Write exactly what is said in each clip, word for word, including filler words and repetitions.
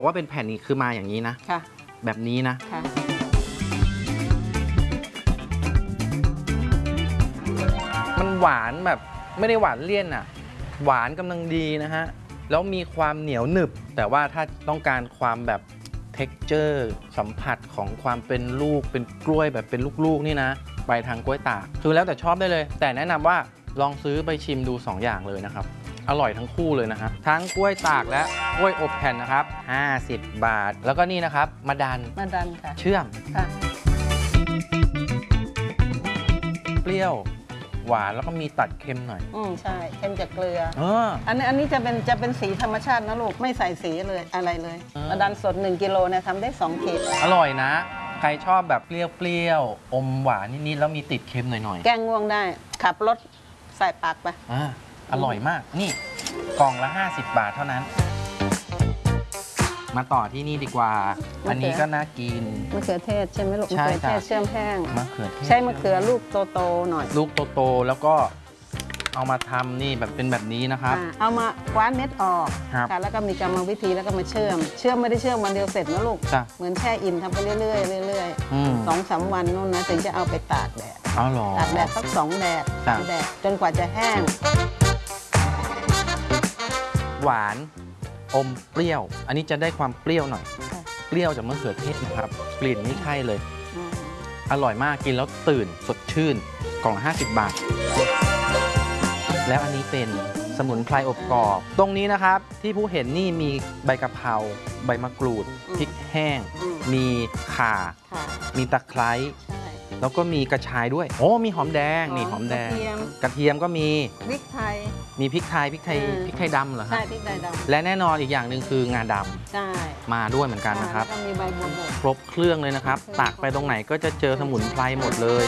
ว่าเป็นแผ่นนี้คือมาอย่างนี้นะค่ะแบบนี้นะค่ะมันหวานแบบไม่ได้หวานเลี่ยนอ่ะหวานกำลังดีนะฮะแล้วมีความเหนียวหนึบแต่ว่าถ้าต้องการความแบบ texture สัมผัสของความเป็นลูกเป็นกล้วยแบบเป็นลูกๆนี่นะไปทางกล้วยตากคือแล้วแต่ชอบได้เลยแต่แนะนำว่าลองซื้อไปชิมดูสองอย่างเลยนะครับอร่อยทั้งคู่เลยนะครับทั้งกล้วยตากและกล้วยอบแผ่นนะครับห้าสิบบาทแล้วก็นี่นะครับมะดันมะดันค่ะเชื่อมค่ะเปรี้ยวหวานแล้วก็มีตัดเค็มหน่อยอืมใช่เค็มจากเกลือเอออันนี้อันนี้จะเป็นจะเป็นสีธรรมชาตินะลูกไม่ใส่สีเลยอะไรเลยมะดันสดหนึ่งกิโลเนี่ยทำได้สองขีดอร่อยนะใครชอบแบบเปรี้ยวๆอมหวานนิดๆแล้วมีติดเค็มหน่อยๆแกงง่วงได้ขับรถใส่ปากไปอ่าอร่อยมากนี่กล่องละห้าสิบบาทเท่านั้นมาต่อที่นี่ดีกว่าอันนี้ก็น่ากินมะเขือเทศใช่ไหมลูกมะเขือเทศเชื่อมแห้งมะเขือเทศใช้มะเขือลูกโตๆหน่อยลูกโตๆแล้วก็เอามาทำนี่แบบเป็นแบบนี้นะครับเอามาคว้านเม็ดออกค่ะแล้วก็มีกรรมวิธีแล้วก็มาเชื่อมเชื่อมไม่ได้เชื่อมวันเดียวเสร็จนะลูกเหมือนแช่อิ่มทำไปเรื่อยๆเรื่อยๆสองสามวันนู่นนะถึงจะเอาไปตากแดดตากแดดสักสองแดดแดดจนกว่าจะแห้งหวานอมเปรี้ยวอันนี้จะได้ความเปรี้ยวหน่อยเปรี้ยวจากมะเขือเทศนะครับกลิ่นนี่ใช่เลยอร่อยมากกินแล้วตื่นสดชื่นกล่องละห้าสิบบาทแล้วอันนี้เป็นสมุนไพรอบกรอบตรงนี้นะครับที่ผู้เห็นนี่มีใบกะเพราใบมะกรูดพริกแห้งมีข่ามีตะไคร้แล้วก็มีกระชายด้วยโอ้มีหอมแดงนี่หอมแดงกระเทียมก็มีพริกไทยมีพริกไทยพริกไทยพริกไทยดำเหรอครับใช่พริกไทยดำและแน่นอนอีกอย่างหนึ่งคืองาดำใช่มาด้วยเหมือนกันนะครับมีใบบัวบกครบเครื่องเลยนะครับตากไปตรงไหนก็จะเจอสมุนไพรหมดเลย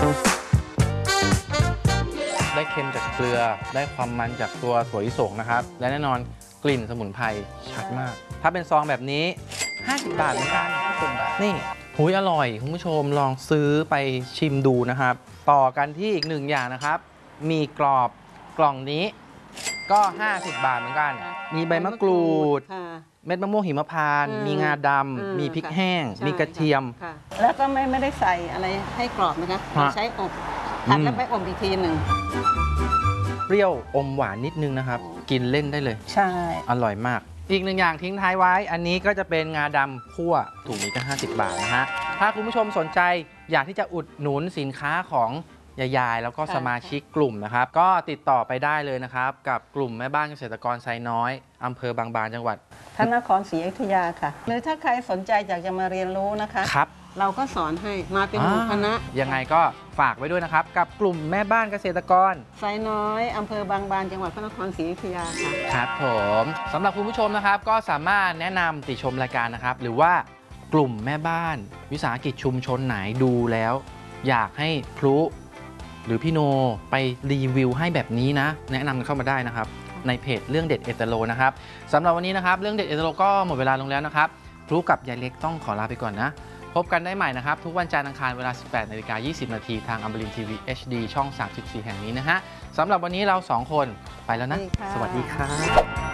ได้เค็มจากเกลือได้ความมันจากตัวถั่วลิสงนะครับและแน่นอนกลิ่นสมุนไพรชัดมากถ้าเป็นซองแบบนี้ห้าสิบบาทเหมือนกันนี่หุยอร่อยคุณผู้ชมลองซื้อไปชิมดูนะครับต่อกันที่อีกหนึ่งอย่างนะครับมีกรอบกล่องนี้ก็ห้าสิบบาทเหมือนกันมีใบมะกรูดเม็ดมะม่วงหิมพานต์มีงาดำมีพริกแห้งมีกระเทียมแล้วก็ไม่ไม่ได้ใส่อะไรให้กรอบนะคะใช้อบผัดแล้วไปอบอีกทีหนึ่งเปรี้ยวอมหวานนิดนึงนะครับกินเล่นได้เลยใช่อร่อยมากอีกหนึ่งอย่างทิ้งท้ายไว้อันนี้ก็จะเป็นงาดำคั่วถุงนี้ก็ห้าสิบบาทนะฮะถ้าคุณผู้ชมสนใจอยากที่จะอุดหนุนสินค้าของยายๆแล้วก็สมาชิกกลุ่มนะครับก็ติดต่อไปได้เลยนะครับกับกลุ่มแม่บ้านเกษตรกรไซน้อยอำเภอบางบานจังหวัดพระนครศรีอยุธยาค่ะหรือถ้าใครสนใจอยากจะมาเรียนรู้นะคะครับเราก็สอนให้มาเป็นหมู่คณะยังไงก็ฝากไว้ด้วยนะครับกับกลุ่มแม่บ้านเกษตรกรไซน้อยอำเภอบางบานจังหวัดพระนครศรีอยุธยาค่ะครับผมสำหรับคุณผู้ชมนะครับก็สามารถแนะนำติชมรายการนะครับหรือว่ากลุ่มแม่บ้านวิสาหกิจชุมชนไหนดูแล้วอยากให้พลุหรือพี่โนไปรีวิวให้แบบนี้นะแนะนำเข้ามาได้นะครับในเพจเรื่องเด็ดเอเตโลนะครับสำหรับวันนี้นะครับเรื่องเด็ดเอเตโลก็หมดเวลาลงแล้วนะครับพลุกับยายเล็กต้องขอลาไปก่อนนะพบกันได้ใหม่นะครับทุกวันจันทร์อังคารเวลา สิบแปดนาฬิกายี่สิบนาทีทางอมรินทร์ทีวี เอช ดี ช่องสามสิบสี่แห่งนี้นะฮะสำหรับวันนี้เราสองคนไปแล้วนะสวัสดีครับ